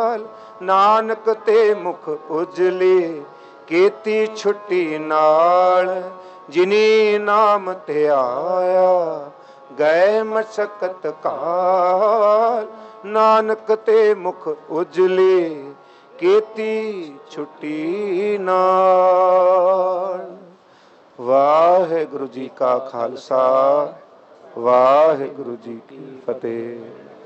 ਨਾਨਕ ਤੇ ਮੁਖ ਉਜਲੇ ਕੀਤੀ ਛੁੱਟੀ ਨਾਲ। ਜਿਨੀ ਨਾਮ ਧਿਆਇਆ ਗਏ ਮਸਕਤ ਕਾਲ। ਨਾਨਕ ਤੇ ਮੁਖ ਉਜਲੇ ਕੀਤੀ ਛੁੱਟੀ ਨਾਲ। ਵਾਹਿਗੁਰੂ ਜੀ ਕਾ ਖਾਲਸਾ, ਵਾਹਿਗੁਰੂ ਜੀ ਕੀ ਫਤਿਹ।